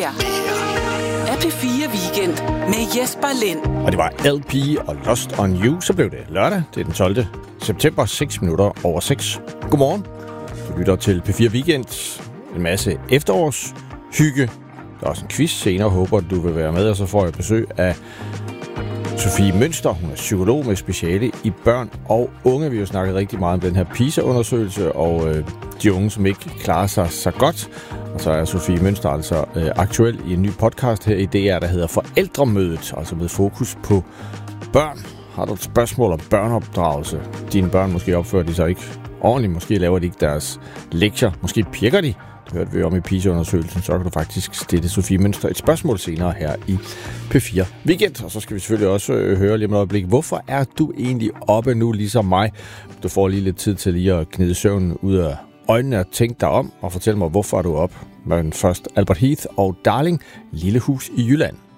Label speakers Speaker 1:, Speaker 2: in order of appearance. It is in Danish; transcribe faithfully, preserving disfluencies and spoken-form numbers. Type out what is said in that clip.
Speaker 1: her er P fire Weekend med Jesper Lind.
Speaker 2: Og det var L P og Lost on You. Så blev det lørdag. Det er den tolvte september, seks minutter over seks. Godmorgen. Du lytter til P fire Weekend. En masse efterårshygge. Der er også en quiz senere. Håber, du vil være med. Og så får jeg besøg af Sofie Mønster. Hun er psykolog med speciale i børn og unge. Vi har jo snakket rigtig meget om den her PISA-undersøgelse og øh, de unge, som ikke klarer sig så godt. Og så er Sofie Mønster altså øh, aktuel i en ny podcast her i D R, der hedder Forældremødet, altså med fokus på børn. Har du et spørgsmål om børneopdragelse? Dine børn måske opfører de sig ikke ordentligt, måske laver de ikke deres lektier, måske pirker de. Det hørte vi om i PISA-undersøgelsen, så kan du faktisk stille Sofie Mønster et spørgsmål senere her i P fire Weekend. Og så skal vi selvfølgelig også øh, høre lige om et øjeblik, hvorfor er du egentlig oppe nu ligesom mig? Du får lige lidt tid til lige at gnide søvnen ud af øjnene og tænke dig om og fortælle mig, hvorfor er du op. Men først Albert Heath og Darling, Lille hus i Jylland.